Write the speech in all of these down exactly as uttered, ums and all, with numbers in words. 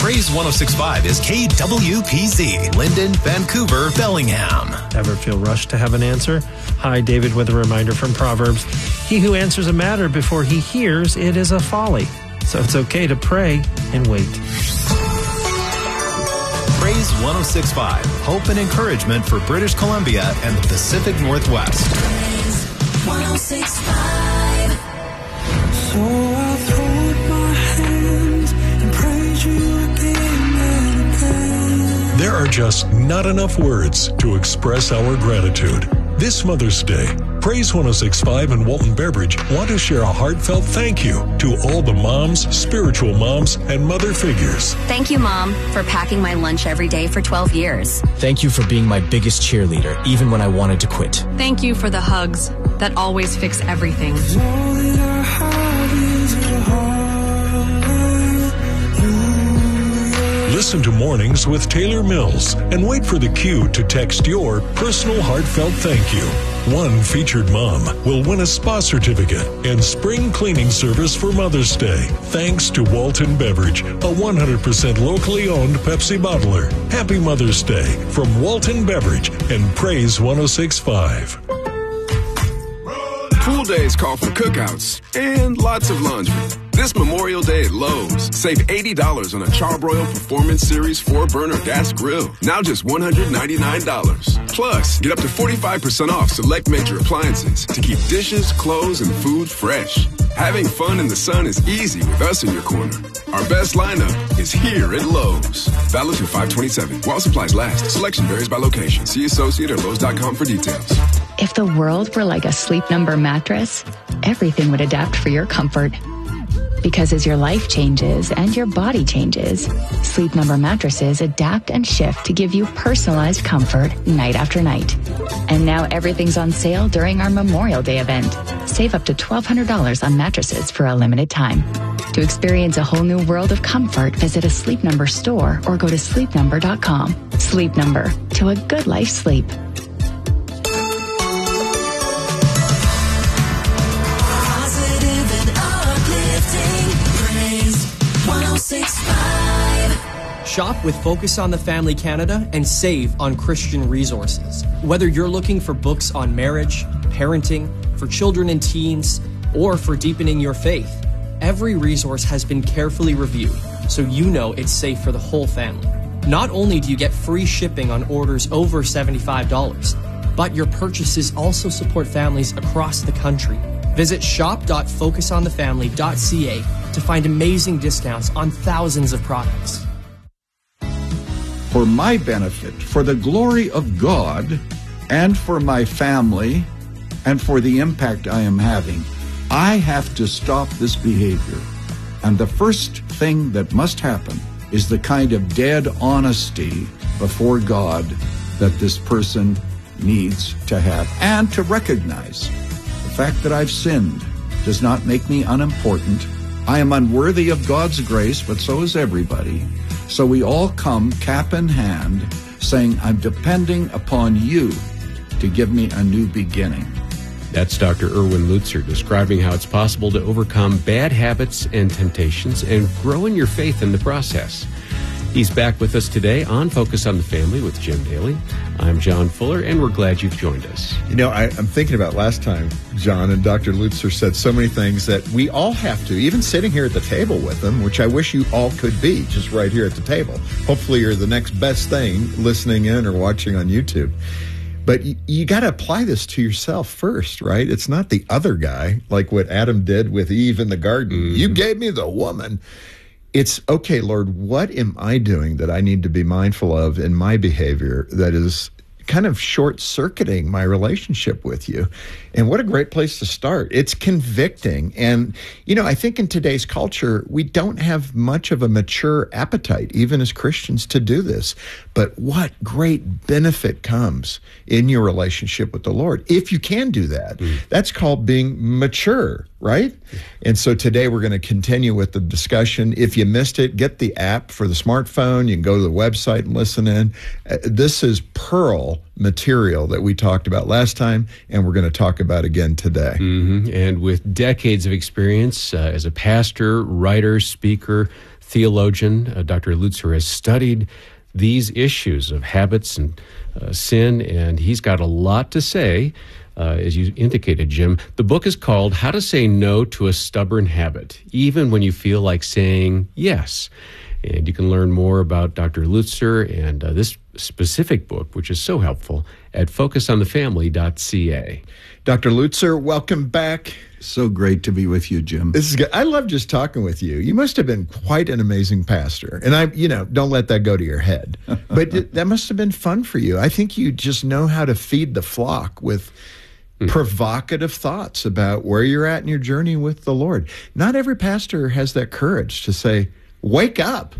Praise one oh six point five is K W P Z, Linden, Vancouver, Bellingham. Ever feel rushed to have an answer? Hi, David, with a reminder from Proverbs. He who answers a matter before he hears it is a folly. So it's okay to pray and wait. Praise one oh six point five, hope and encouragement for British Columbia and the Pacific Northwest. Praise one oh six point five. So I'll throw my hands and praise you again and again. There are just not enough words to express our gratitude. This Mother's Day, Praise one oh six point five and Walton Beverage want to share a heartfelt thank you to all the moms, spiritual moms, and mother figures. Thank you, Mom, for packing my lunch every day for twelve years. Thank you for being my biggest cheerleader, even when I wanted to quit. Thank you for the hugs that always fix everything. Listen to Mornings with Taylor Mills and wait for the cue to text your personal heartfelt thank you. One featured mom will win a spa certificate and spring cleaning service for Mother's Day, thanks to Walton Beverage, a one hundred percent locally owned Pepsi bottler. Happy Mother's Day from Walton Beverage and Praise one oh six point five. Pool days call for cookouts and lots of laundry. This Memorial Day at Lowe's, save eighty dollars on a Charbroil Performance Series four burner gas grill. Now just one hundred ninety-nine dollars. Plus, get up to forty-five percent off select major appliances to keep dishes, clothes, and food fresh. Having fun in the sun is easy with us in your corner. Our best lineup is here at Lowe's. Valid through five twenty-seven. While supplies last. Selection varies by location. See associate or Lowe's dot com for details. If the world were like a Sleep Number mattress, everything would adapt for your comfort. Because as your life changes and your body changes, Sleep Number mattresses adapt and shift to give you personalized comfort night after night. And now everything's on sale during our Memorial Day event. Save up to twelve hundred dollars on mattresses for a limited time. To experience a whole new world of comfort, visit a Sleep Number store or go to sleep number dot com. Sleep Number, to a good life sleep. Shop with Focus on the Family Canada and save on Christian resources. Whether you're looking for books on marriage, parenting, for children and teens, or for deepening your faith, every resource has been carefully reviewed so you know it's safe for the whole family. Not only do you get free shipping on orders over seventy-five dollars, but your purchases also support families across the country. Visit shop dot focus on the family dot c a to find amazing discounts on thousands of products. For my benefit, for the glory of God, and for my family, and for the impact I am having, I have to stop this behavior. And the first thing that must happen is the kind of dead honesty before God that this person needs to have, and to recognize the fact that I've sinned does not make me unimportant. I am unworthy of God's grace, but so is everybody. So we all come cap in hand saying, I'm depending upon you to give me a new beginning. That's Doctor Erwin Lutzer describing how it's possible to overcome bad habits and temptations and grow in your faith in the process. He's back with us today on Focus on the Family with Jim Daly. I'm John Fuller, and we're glad you've joined us. You know, I, I'm thinking about last time, John, and Doctor Lutzer said so many things that we all have to, even sitting here at the table with them, which I wish you all could be, just right here at the table. Hopefully you're the next best thing listening in or watching on YouTube. But you, you got to apply this to yourself first, right? It's not the other guy, like what Adam did with Eve in the garden. Mm-hmm. You gave me the woman. It's, okay, Lord, what am I doing that I need to be mindful of in my behavior that is kind of short-circuiting my relationship with you? And what a great place to start. It's convicting. And, you know, I think in today's culture, we don't have much of a mature appetite, even as Christians, to do this. But what great benefit comes in your relationship with the Lord if you can do that. Mm. That's called being mature, right? And so today we're going to continue with the discussion. If you missed it, get the app for the smartphone. You can go to the website and listen in. Uh, this is pearl material that we talked about last time, and we're going to talk about again today. Mm-hmm. And with decades of experience uh, as a pastor, writer, speaker, theologian. Uh, Doctor Lutzer has studied these issues of habits and uh, sin, and he's got a lot to say, uh, as you indicated, Jim. The book is called How to Say No to a Stubborn Habit, even when you feel like saying yes. And you can learn more about Doctor Lutzer and uh, this specific book, which is so helpful, at focus on the family dot c a. Doctor Lutzer, welcome back. So great to be with you, Jim. This is good. I love just talking with you. You must have been quite an amazing pastor. And I, you know, don't let that go to your head. But it, that must have been fun for you. I think you just know how to feed the flock with mm. provocative thoughts about where you're at in your journey with the Lord. Not every pastor has that courage to say, wake up.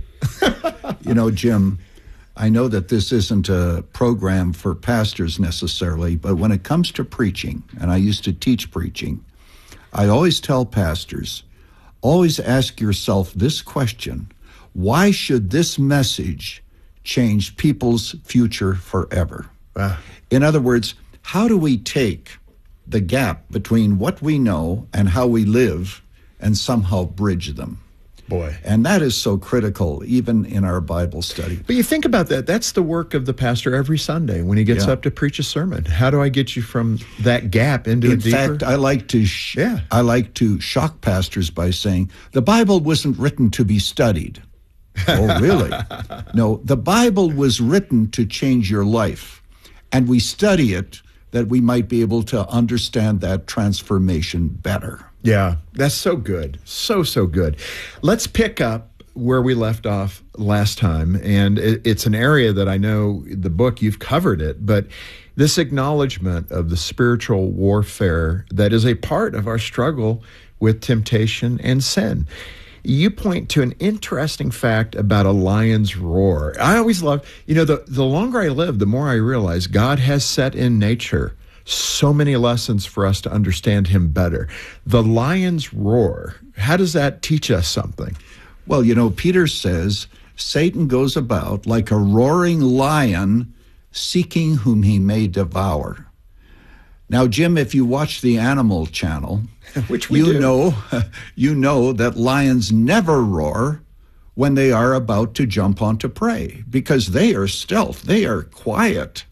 You know, Jim, I know that this isn't a program for pastors necessarily, but when it comes to preaching, and I used to teach preaching, I always tell pastors, always ask yourself this question: why should this message change people's future forever? Wow. In other words, how do we take the gap between what we know and how we live and somehow bridge them? Boy. And that is so critical, even in our Bible study. But you think about that. That's the work of the pastor every Sunday when he gets Yeah. up to preach a sermon. How do I get you from that gap into In a deeper? fact, I like to sh- Yeah. I like to shock pastors by saying the Bible wasn't written to be studied. Oh, really? No, the Bible was written to change your life, and we study it that we might be able to understand that transformation better. Yeah, that's so good. So, so good. Let's pick up where we left off last time. And it, it's an area that I know the book, you've covered it, but this acknowledgement of the spiritual warfare that is a part of our struggle with temptation and sin. You point to an interesting fact about a lion's roar. I always love, you know, the, the longer I live, the more I realize God has set in nature so many lessons for us to understand him better. The lion's roar, how does that teach us something? Well, you know, Peter says Satan goes about like a roaring lion seeking whom he may devour. Now, Jim, if you watch the Animal Channel, which we you do. know, you know that lions never roar when they are about to jump onto prey because they are stealth, they are quiet.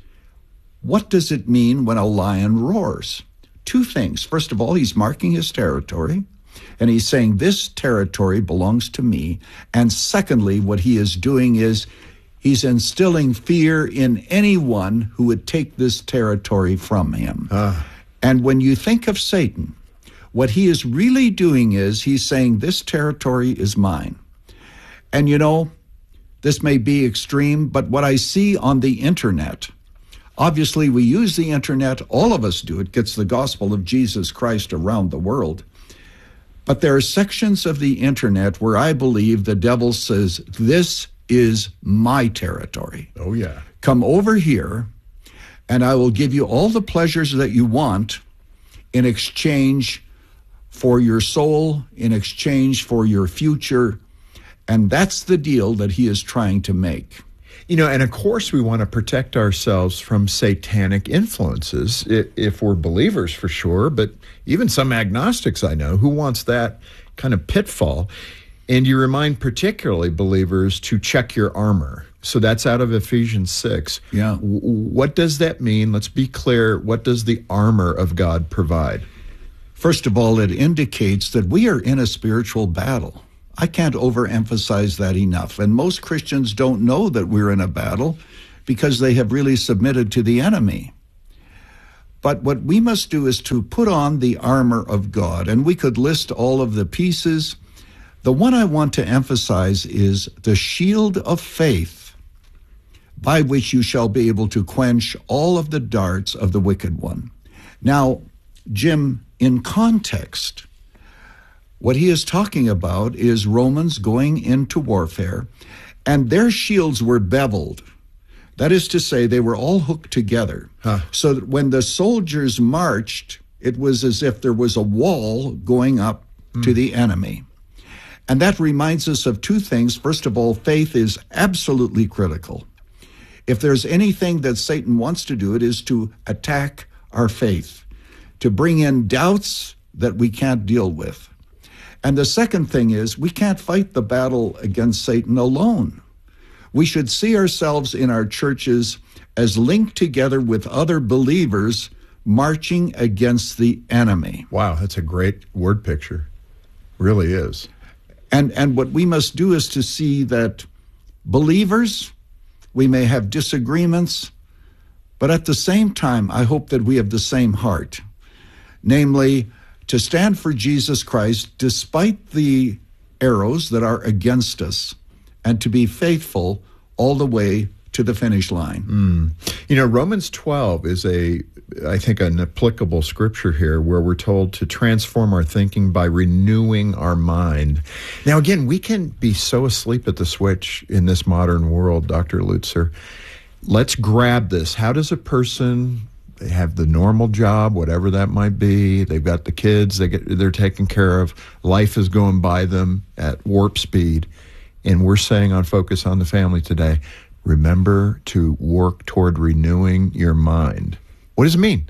What does it mean when a lion roars? Two things. First of all, he's marking his territory, and he's saying, this territory belongs to me. And secondly, what he is doing is he's instilling fear in anyone who would take this territory from him. Uh. And when you think of Satan, what he is really doing is he's saying, this territory is mine. And you know, this may be extreme, but what I see on the internet, obviously, we use the internet. All of us do. It gets the gospel of Jesus Christ around the world. But there are sections of the internet where I believe the devil says, this is my territory. Oh, yeah. Come over here, and I will give you all the pleasures that you want in exchange for your soul, in exchange for your future. And that's the deal that he is trying to make. You know, and of course we want to protect ourselves from satanic influences if we're believers for sure, but even some agnostics I know, who wants that kind of pitfall? And you remind particularly believers to check your armor. So that's out of Ephesians six. Yeah. What does that mean? Let's be clear. What does the armor of God provide? First of all, it indicates that we are in a spiritual battle. I can't overemphasize that enough. And most Christians don't know that we're in a battle because they have really submitted to the enemy. But what we must do is to put on the armor of God. And we could list all of the pieces. The one I want to emphasize is the shield of faith, by which you shall be able to quench all of the darts of the wicked one. Now, Jim, in context, what he is talking about is Romans going into warfare, and their shields were beveled. That is to say, they were all hooked together. Huh. So that when the soldiers marched, it was as if there was a wall going up mm. to the enemy. And that reminds us of two things. First of all, faith is absolutely critical. If there's anything that Satan wants to do, it is to attack our faith, to bring in doubts that we can't deal with. And the second thing is, we can't fight the battle against Satan alone. We should see ourselves in our churches as linked together with other believers marching against the enemy. Wow, that's a great word picture. Really is. And and what we must do is to see that believers, we may have disagreements, but at the same time, I hope that we have the same heart. Namely, to stand for Jesus Christ despite the arrows that are against us, and to be faithful all the way to the finish line. Mm. You know, Romans twelve is a, I think, an applicable scripture here where we're told to transform our thinking by renewing our mind. Now, again, we can be so asleep at the switch in this modern world, Doctor Lutzer. Let's grab this. How does a person, they have the normal job, whatever that might be, they've got the kids, they get, they're taken care of, life is going by them at warp speed, and we're saying on Focus on the Family today, remember to work toward renewing your mind. What does it mean?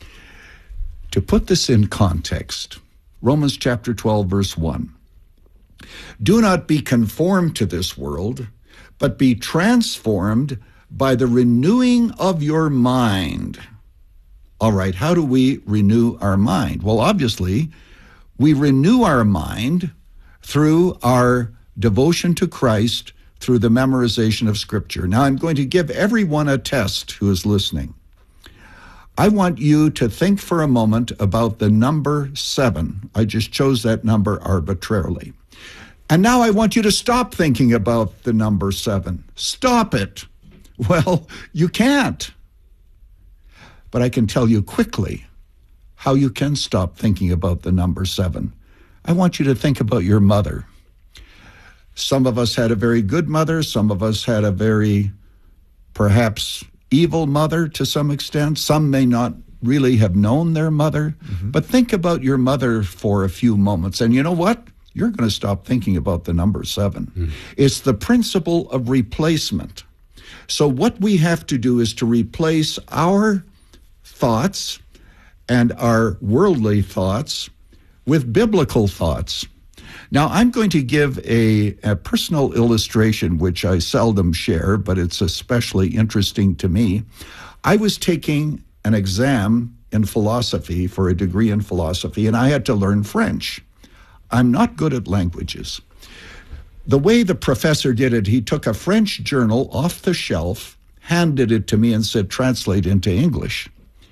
To put this in context, Romans chapter twelve, verse one. Do not be conformed to this world, but be transformed by the renewing of your mind. All right, how do we renew our mind? Well, obviously, we renew our mind through our devotion to Christ, through the memorization of Scripture. Now, I'm going to give everyone a test who is listening. I want you to think for a moment about the number seven. I just chose that number arbitrarily. And now I want you to stop thinking about the number seven. Stop it. Well, you can't. But I can tell you quickly how you can stop thinking about the number seven. I want you to think about your mother. Some of us had a very good mother. Some of us had a very, perhaps, evil mother to some extent. Some may not really have known their mother. Mm-hmm. But think about your mother for a few moments. And you know what? You're going to stop thinking about the number seven. Mm-hmm. It's the principle of replacement. So what we have to do is to replace our thoughts and our worldly thoughts with biblical thoughts. Now, I'm going to give a, a personal illustration, which I seldom share, but it's especially interesting to me. I was taking an exam in philosophy for a degree in philosophy, and I had to learn French. I'm not good at languages. The way the professor did it, he took a French journal off the shelf, handed it to me, and said, translate into English.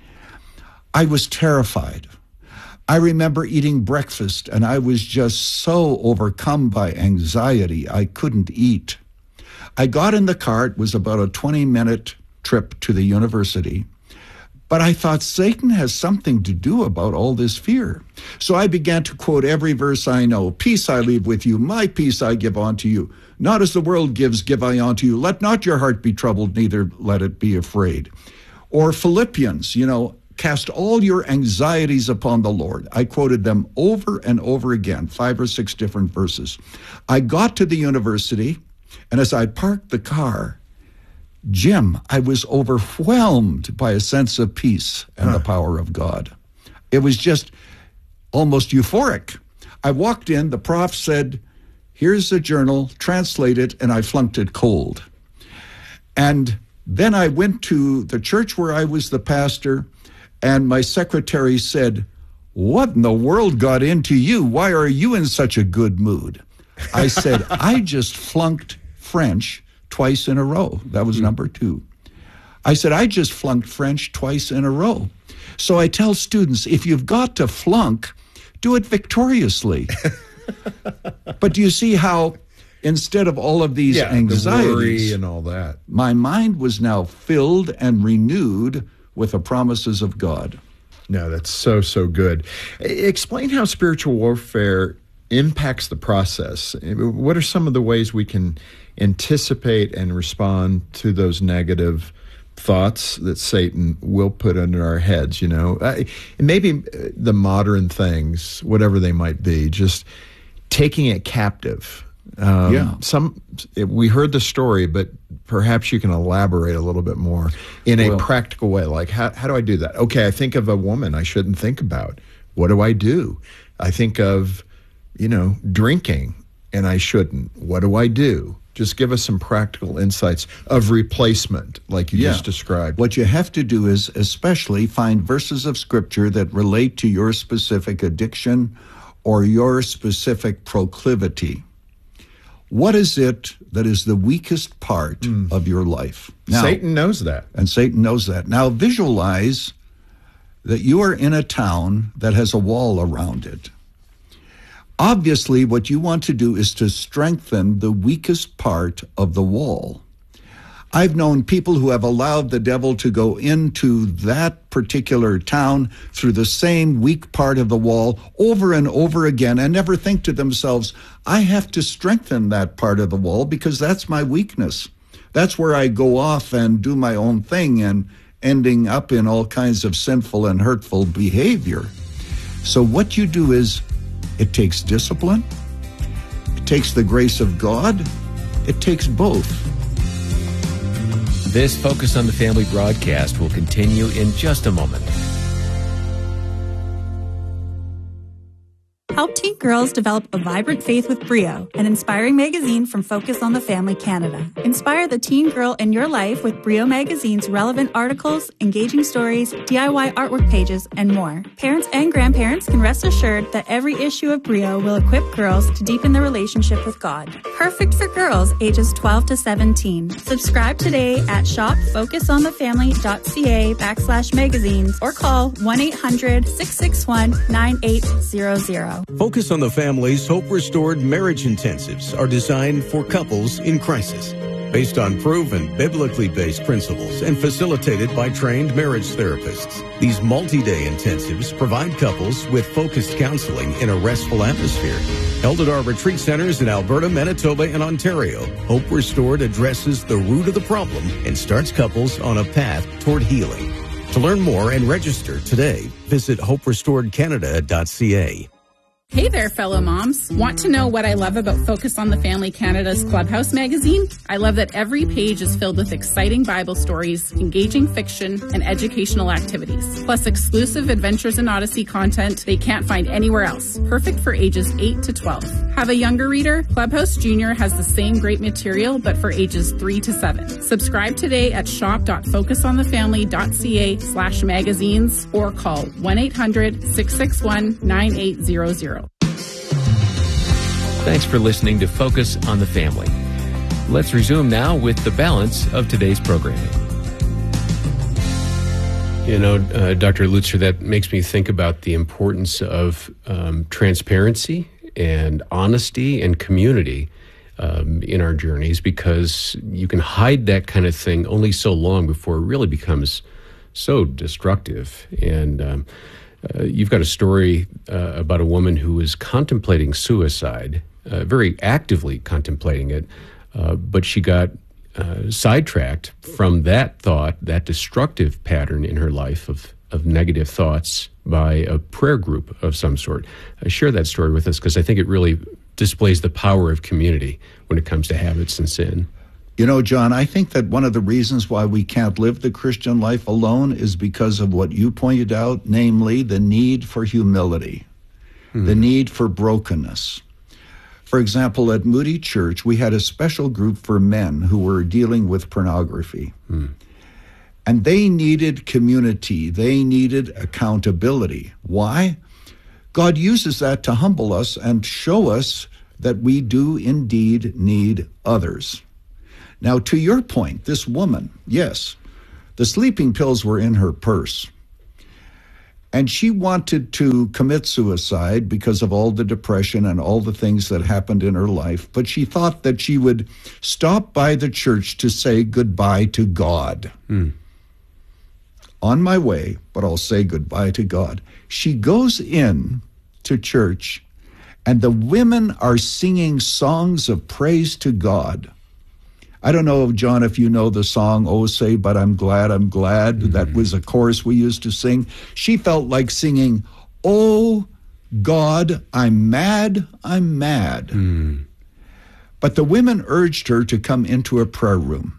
I was terrified. I remember eating breakfast, and I was just so overcome by anxiety, I couldn't eat. I got in the car. It was about a twenty-minute trip to the university. But I thought Satan has something to do about all this fear. So I began to quote every verse I know. Peace I leave with you, my peace I give unto you. Not as the world gives, give I unto you. Let not your heart be troubled, neither let it be afraid. Or Philippians, you know, cast all your anxieties upon the Lord. I quoted them over and over again, five or six different verses. I got to the university, and as I parked the car, Jim, I was overwhelmed by a sense of peace and huh. the power of God. It was just almost euphoric. I walked in, the prof said, here's the journal, translate it, and I flunked it cold. And then I went to the church where I was the pastor, and my secretary said, what in the world got into you? Why are you in such a good mood? I said, I just flunked French twice in a row. That was number two. I said, I just flunked French twice in a row. So I tell students, if you've got to flunk, do it victoriously. But do you see how instead of all of these yeah, anxieties, the worry and all that, my mind was now filled and renewed with the promises of God. No, that's so, so good. Explain how spiritual warfare impacts the process. What are some of the ways we can anticipate and respond to those negative thoughts that Satan will put under our heads, you know? Uh, maybe the modern things, whatever they might be, just taking it captive. Um, yeah. Some we heard the story, but perhaps you can elaborate a little bit more in a well, practical way. Like, how, how do I do that? Okay, I think of a woman I shouldn't think about. What do I do? I think of, you know, drinking and I shouldn't. What do I do? Just give us some practical insights of replacement, like you Yeah. just described. What you have to do is especially find verses of Scripture that relate to your specific addiction or your specific proclivity. What is it that is the weakest part mm. of your life? Now, Satan knows that. And Satan knows that. Now visualize that you are in a town that has a wall around it. Obviously, what you want to do is to strengthen the weakest part of the wall. I've known people who have allowed the devil to go into that particular town through the same weak part of the wall over and over again and never think to themselves, I have to strengthen that part of the wall because that's my weakness. That's where I go off and do my own thing and ending up in all kinds of sinful and hurtful behavior. So what you do is, it takes discipline, it takes the grace of God, it takes both. This Focus on the Family broadcast will continue in just a moment. Help teen girls develop a vibrant faith with Brio, an inspiring magazine from Focus on the Family Canada. Inspire the teen girl in your life with Brio Magazine's relevant articles, engaging stories, D I Y artwork pages, and more. Parents and grandparents can rest assured that every issue of Brio will equip girls to deepen their relationship with God. Perfect for girls ages twelve to seventeen. Subscribe today at shopfocusonthefamily.ca backslash magazines or call one eight hundred six six one nine eight zero zero. Focus on the Family's Hope Restored Marriage Intensives are designed for couples in crisis, based on proven biblically based principles and facilitated by trained marriage therapists. These multi-day intensives provide couples with focused counseling in a restful atmosphere. Held at our retreat centers in Alberta, Manitoba, and Ontario, Hope Restored addresses the root of the problem and starts couples on a path toward healing. To learn more and register today, visit hope restored canada dot c a. Hey there, fellow moms. Want to know what I love about Focus on the Family Canada's Clubhouse magazine? I love that every page is filled with exciting Bible stories, engaging fiction, and educational activities, plus exclusive Adventures in Odyssey content they can't find anywhere else. Perfect for ages eight to twelve. Have a younger reader? Clubhouse Junior has the same great material, but for ages three to seven. Subscribe today at shop.focusonthefamily.ca slash magazines or call one eight hundred six six one nine eight zero zero. Thanks for listening to Focus on the Family. Let's resume now with the balance of today's programming. You know, uh, Doctor Lutzer, that makes me think about the importance of um, transparency and honesty and community um, in our journeys, because you can hide that kind of thing only so long before it really becomes so destructive. And um, uh, you've got a story uh, about a woman who was contemplating suicide, uh, very actively contemplating it, uh, but she got uh, sidetracked from that thought, that destructive pattern in her life of, of negative thoughts, by a prayer group of some sort. Uh, share that story with us, because I think it really displays the power of community when it comes to habits and sin. You know, John, I think that one of the reasons why we can't live the Christian life alone is because of what you pointed out, namely the need for humility, hmm. the need for brokenness. For example, at Moody Church, we had a special group for men who were dealing with pornography. Hmm. And they needed community. They needed accountability. Why? God uses that to humble us and show us that we do indeed need others. Now, to your point, this woman, yes, the sleeping pills were in her purse. And she wanted to commit suicide because of all the depression and all the things that happened in her life. But she thought that she would stop by the church to say goodbye to God. Hmm. On my way, but I'll say goodbye to God. She goes in to church, and the women are singing songs of praise to God. I don't know, John, if you know the song, Oh, Say, But I'm Glad, I'm Glad. Mm-hmm. That was a chorus we used to sing. She felt like singing, Oh, God, I'm mad, I'm mad. Mm. But the women urged her to come into a prayer room.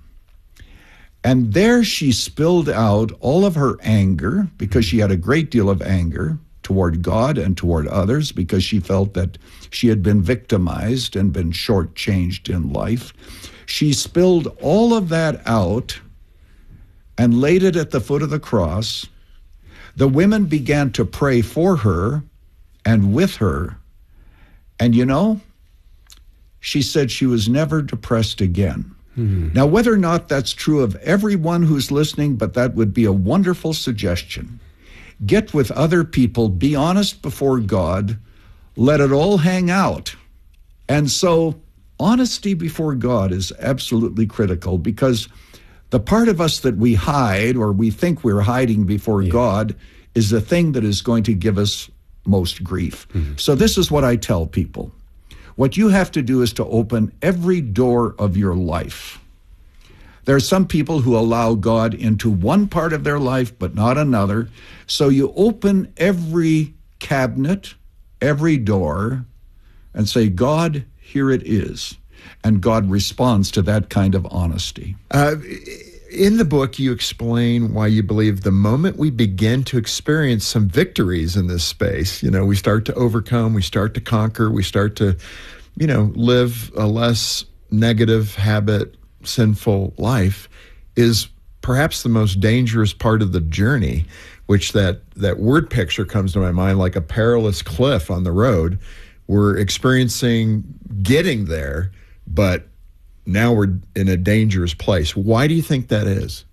And there she spilled out all of her anger, because she had a great deal of anger, toward God and toward others because she felt that she had been victimized and been shortchanged in life. She spilled all of that out and laid it at the foot of the cross. The women began to pray for her and with her. And you know, she said she was never depressed again. Hmm. Now, whether or not that's true of everyone who's listening, but that would be a wonderful suggestion. Get with other people, be honest before God, let it all hang out. And so honesty before God is absolutely critical, because the part of us that we hide or we think we're hiding before yeah. God is the thing that is going to give us most grief. Mm-hmm. So this is what I tell people. What you have to do is to open every door of your life. There are some people who allow God into one part of their life, but not another. So you open every cabinet, every door, and say, God, here it is. And God responds to that kind of honesty. Uh, in the book, you explain why you believe the moment we begin to experience some victories in this space, you know, we start to overcome, we start to conquer, we start to, you know, live a less negative habit, sinful life, is perhaps the most dangerous part of the journey, which that, that word picture comes to my mind like a perilous cliff on the road. We're experiencing getting there, but now we're in a dangerous place. Why do you think that is?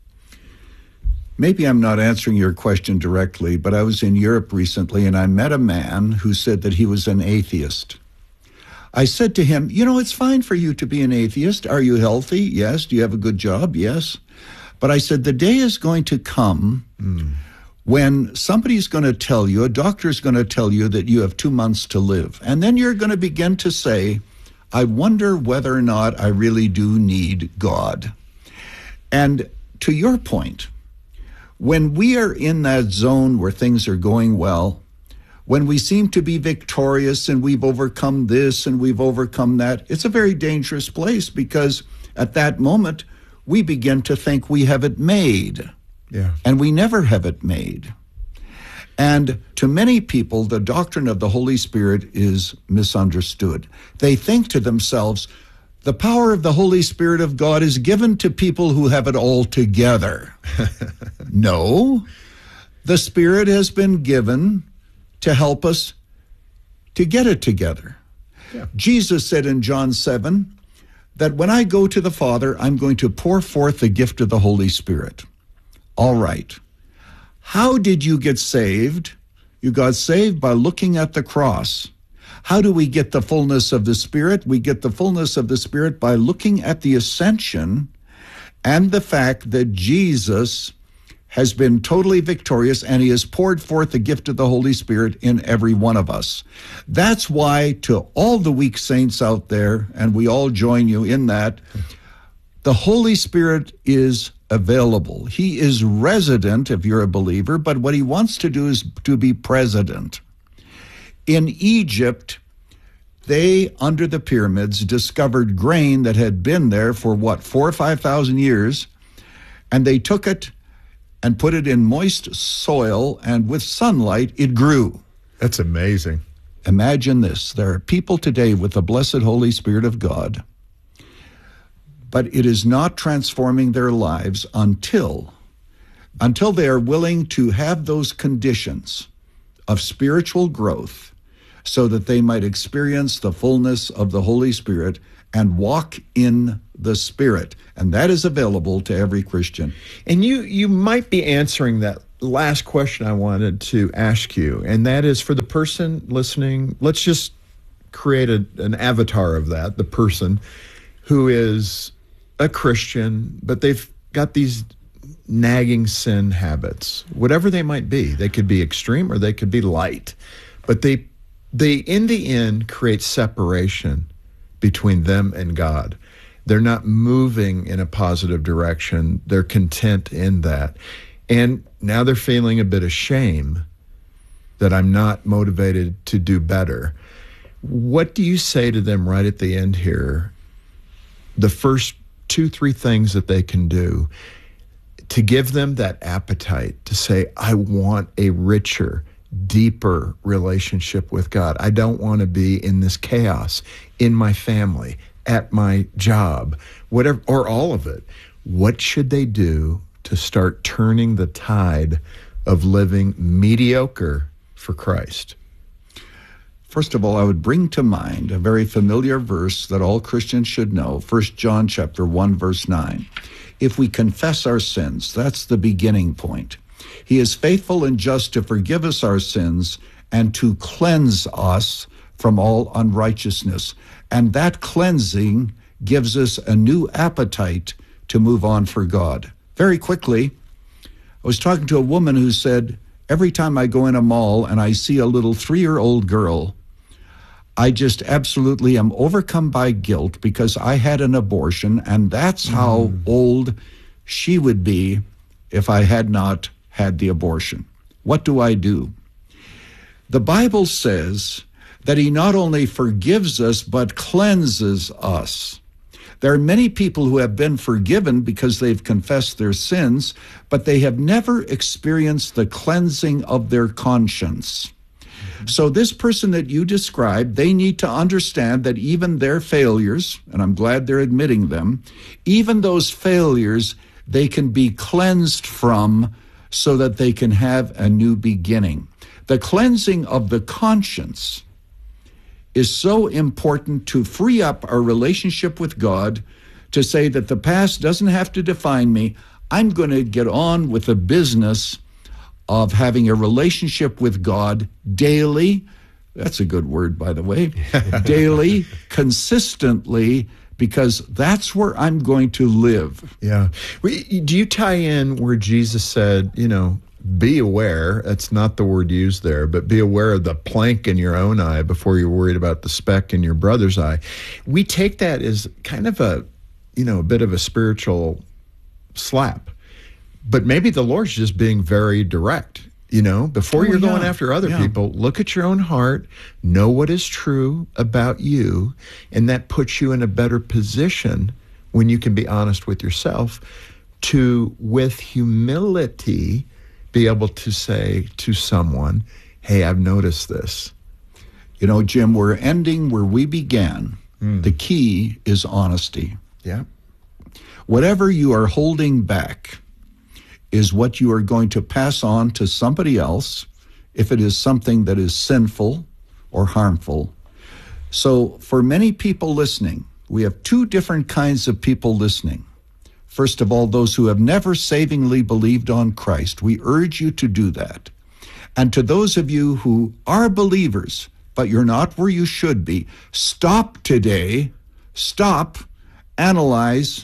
Maybe I'm not answering your question directly, but I was in Europe recently and I met a man who said that he was an atheist. I said to him, you know, it's fine for you to be an atheist. Are you healthy? Yes. Do you have a good job? Yes. But I said, the day is going to come mm. when somebody's going to tell you, a doctor's going to tell you that you have two months to live. And then you're going to begin to say, I wonder whether or not I really do need God. And to your point, when we are in that zone where things are going well, when we seem to be victorious and we've overcome this and we've overcome that, it's a very dangerous place, because at that moment, we begin to think we have it made. Yeah. And we never have it made. And to many people, the doctrine of the Holy Spirit is misunderstood. They think to themselves, the power of the Holy Spirit of God is given to people who have it all together. No, the Spirit has been given to help us to get it together. Yeah. Jesus said in John seven that when I go to the Father, I'm going to pour forth the gift of the Holy Spirit. All right. How did you get saved? You got saved by looking at the cross. How do we get the fullness of the Spirit? We get the fullness of the Spirit by looking at the ascension and the fact that Jesus has been totally victorious and he has poured forth the gift of the Holy Spirit in every one of us. That's why to all the weak saints out there, and we all join you in that, the Holy Spirit is available. He is resident if you're a believer, but what he wants to do is to be president. In Egypt, they, under the pyramids, discovered grain that had been there for, what, four or five thousand years, and they took it and put it in moist soil, and with sunlight, it grew. That's amazing. Imagine this. There are people today with the blessed Holy Spirit of God, but it is not transforming their lives until, until they are willing to have those conditions of spiritual growth so that they might experience the fullness of the Holy Spirit and walk in the Spirit. And that is available to every Christian. And you, you might be answering that last question I wanted to ask you, and that is for the person listening. Let's just create a, an avatar of that, the person who is a Christian, but they've got these nagging sin habits, whatever they might be. They could be extreme or they could be light, but they, they in the end create separation between them and God. They're not moving in a positive direction. They're content in that. And now they're feeling a bit of shame that I'm not motivated to do better. What do you say to them right at the end here? The first two, three things that they can do to give them that appetite to say, I want a richer deeper relationship with God. I don't want to be in this chaos in my family, at my job, whatever, or all of it. What should they do to start turning the tide of living mediocre for Christ? First of all, I would bring to mind a very familiar verse that all Christians should know, First John chapter one, verse nine. If we confess our sins, that's the beginning point. He is faithful and just to forgive us our sins and to cleanse us from all unrighteousness. And that cleansing gives us a new appetite to move on for God. Very quickly, I was talking to a woman who said, every time I go in a mall and I see a little three-year-old girl, I just absolutely am overcome by guilt because I had an abortion, and that's how mm. old she would be if I had not had the abortion. What do I do? The Bible says that he not only forgives us, but cleanses us. There are many people who have been forgiven because they've confessed their sins, but they have never experienced the cleansing of their conscience. So this person that you described, they need to understand that even their failures, and I'm glad they're admitting them, even those failures, they can be cleansed from so that they can have a new beginning. The cleansing of the conscience is so important to free up our relationship with God, to say that the past doesn't have to define me. I'm going to get on with the business of having a relationship with God daily. That's a good word, by the way. Daily, consistently, because that's where I'm going to live. Yeah. Do you tie in where Jesus said, you know, be aware, that's not the word used there, but be aware of the plank in your own eye before you're worried about the speck in your brother's eye. We take that as kind of a, you know, a bit of a spiritual slap. But maybe the Lord's just being very direct. You know, before oh, you're yeah. going after other yeah. people, look at your own heart, know what is true about you, and that puts you in a better position when you can be honest with yourself to, with humility, be able to say to someone, hey, I've noticed this. You know, Jim, we're ending where we began. Mm. The key is honesty. Yeah. Whatever you are holding back is what you are going to pass on to somebody else if it is something that is sinful or harmful. So for many people listening, we have two different kinds of people listening. First of all, those who have never savingly believed on Christ. We urge you to do that. And to those of you who are believers, but you're not where you should be, stop today, stop, analyze,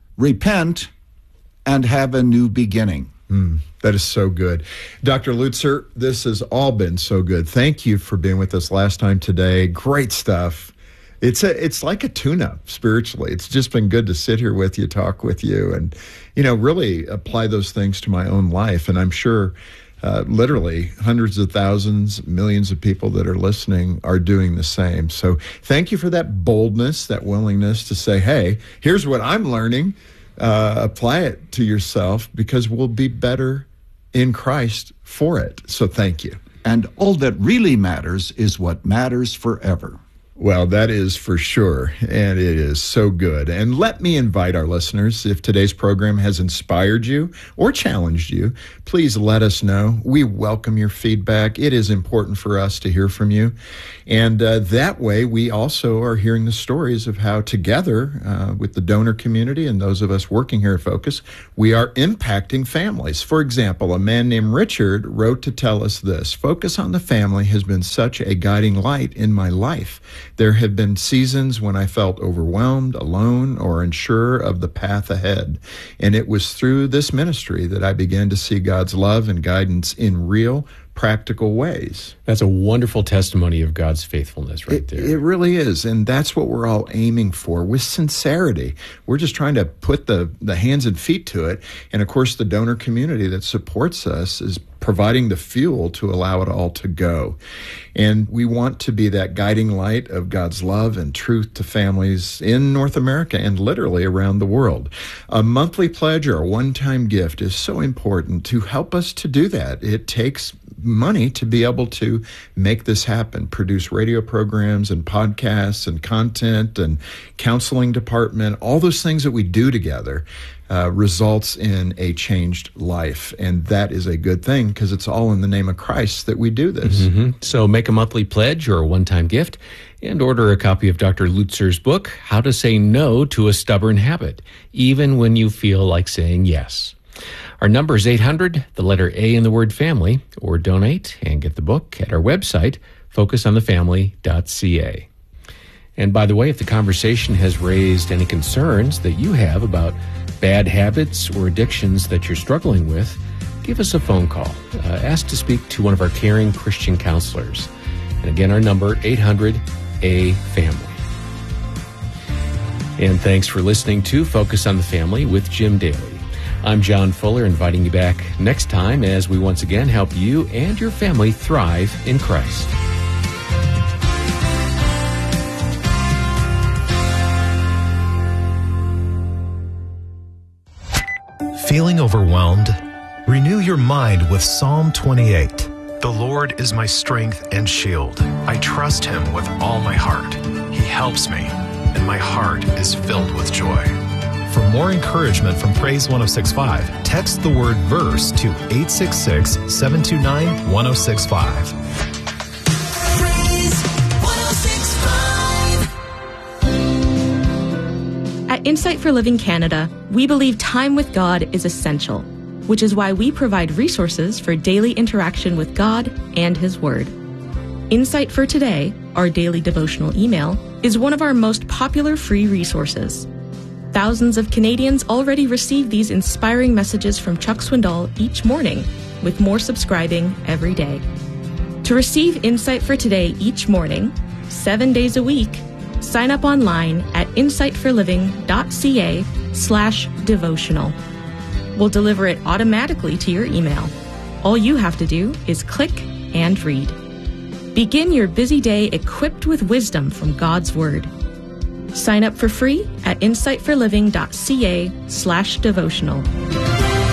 repent, and have a new beginning. Mm, that is so good. Doctor Lutzer, this has all been so good. Thank you for being with us last time today. Great stuff. It's a, it's like a tune-up spiritually. It's just been good to sit here with you, talk with you, and, you know, really apply those things to my own life. And I'm sure uh, literally hundreds of thousands, millions of people that are listening are doing the same. So thank you for that boldness, that willingness to say, hey, here's what I'm learning. Uh, apply it to yourself, because we'll be better in Christ for it. So thank you. And all that really matters is what matters forever. Well, that is for sure, and it is so good. And let me invite our listeners, if today's program has inspired you or challenged you, please let us know. We welcome your feedback. It is important for us to hear from you. And uh, that way, we also are hearing the stories of how together uh, with the donor community and those of us working here at Focus, we are impacting families. For example, a man named Richard wrote to tell us this: Focus on the Family has been such a guiding light in my life. There have been seasons when I felt overwhelmed, alone, or unsure of the path ahead. And it was through this ministry that I began to see God's love and guidance in real, practical ways. That's a wonderful testimony of God's faithfulness right it, there. It really is. And that's what we're all aiming for with sincerity. We're just trying to put the, the hands and feet to it. And of course, the donor community that supports us is providing the fuel to allow it all to go. And we want to be that guiding light of God's love and truth to families in North America and literally around the world. A monthly pledge or a one-time gift is so important to help us to do that. It takes money to be able to make this happen, produce radio programs and podcasts and content and counseling department, all those things that we do together. Uh, results in a changed life. And that is a good thing because it's all in the name of Christ that we do this. Mm-hmm. So make a monthly pledge or a one-time gift and order a copy of Doctor Lutzer's book, How to Say No to a Stubborn Habit, even when you feel like saying yes. Our number is eight hundred, the letter A in the word family, or donate and get the book at our website, focus on the family dot c a. And by the way, if the conversation has raised any concerns that you have about bad habits or addictions that you're struggling with, give us a phone call. Uh, ask to speak to one of our caring Christian counselors. And again, our number, eight hundred A family. And thanks for listening to Focus on the Family with Jim Daly. I'm John Fuller, inviting you back next time as we once again help you and your family thrive in Christ. Feeling overwhelmed? Renew your mind with Psalm twenty-eight. The Lord is my strength and shield. I trust him with all my heart. He helps me, and my heart is filled with joy. For more encouragement from Praise one oh six point five, text the word verse to eight six six, seven two nine, one oh six five. Praise one oh six point five. At Insight for Living Canada, we believe time with God is essential, which is why we provide resources for daily interaction with God and His Word. Insight for Today, our daily devotional email, is one of our most popular free resources. Thousands of Canadians already receive these inspiring messages from Chuck Swindoll each morning, with more subscribing every day. To receive Insight for Today each morning, seven days a week, sign up online at insight for living dot c a slash devotional. We'll deliver it automatically to your email. All you have to do is click and read. Begin your busy day equipped with wisdom from God's Word. Sign up for free at insight for living dot c a slash devotional.